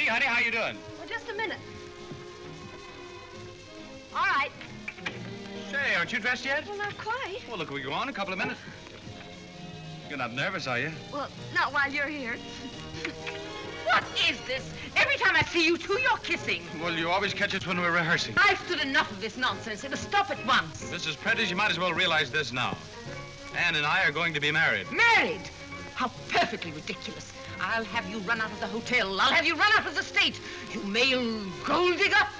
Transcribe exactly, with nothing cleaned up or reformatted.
honey. How you doing? Well, just a minute. All right. Say, aren't you dressed yet? Well, not quite. Well, look, we go on a couple of minutes. You're not nervous, are you? Well, not while you're here. What is this? Every time I see you two, you're kissing. Well, you always catch us when we're rehearsing. I've stood enough of this nonsense. It must stop at once. Missus Prentice, you might as well realize this now. Anne and I are going to be married. Married? How perfectly ridiculous. I'll have you run out of the hotel. I'll have you run out of the state. You male gold digger.